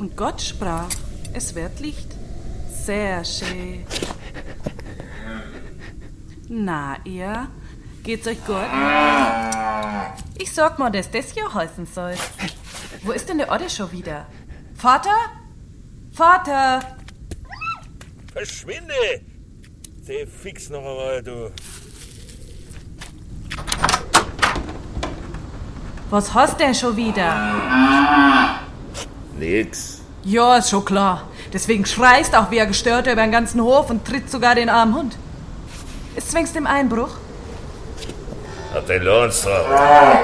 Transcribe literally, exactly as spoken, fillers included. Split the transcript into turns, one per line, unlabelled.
Und Gott sprach, es wird Licht. Sehr schön. Na, ihr, geht's euch gut? Ich sag mal, dass das hier heißen soll. Wo ist denn der Odde schon wieder? Vater? Vater!
Verschwinde! Seh fix noch einmal, du.
Was hast denn schon wieder?
Nix.
Ja, ist schon klar. Deswegen schreist auch wie ein Gestörter über den ganzen Hof und tritt sogar den armen Hund. Ist zwingst im Einbruch?
Hab den Lohns drauf.